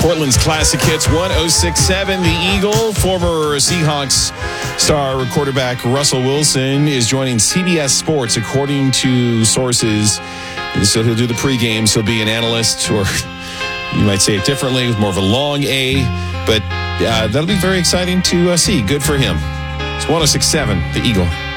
Portland's Classic Hits 106.7. The Eagle, former Seahawks star quarterback Russell Wilson is joining CBS Sports, according to sources. So he'll do the pre-games. He'll be an analyst, or you might say it differently, with more of a long A. But that'll be very exciting to see. Good for him. It's 106.7, The Eagle.